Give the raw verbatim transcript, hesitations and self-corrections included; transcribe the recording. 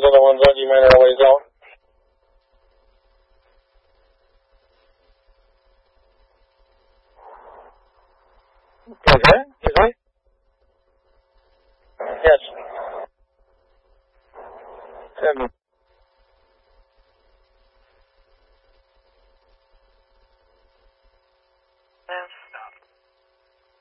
are the ones that you made our ways out. Okay, okay. Yes. Seven. Yes.